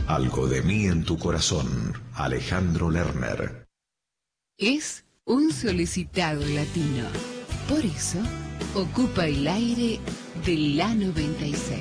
Algo de mí en tu corazón, Alejandro Lerner. Es un solicitado latino. Por eso, ocupa el aire de la 96.